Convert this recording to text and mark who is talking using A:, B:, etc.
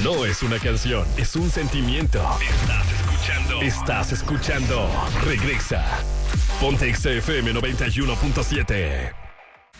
A: No es una canción, es un sentimiento. Estás escuchando Regresa. Ponte XFM 91.7.